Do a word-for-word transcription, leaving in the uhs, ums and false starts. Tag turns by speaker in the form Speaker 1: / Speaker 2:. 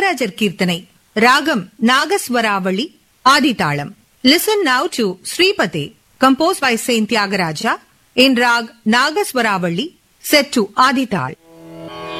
Speaker 1: தியாகராஜர் கீர்த்தனை, ராகம் நாகஸ்வராவளி, ஆதிதாளம். Listen now to Sripate, composed by Saint Tyagaraja, in rag Nagaswaravali, set to Adital.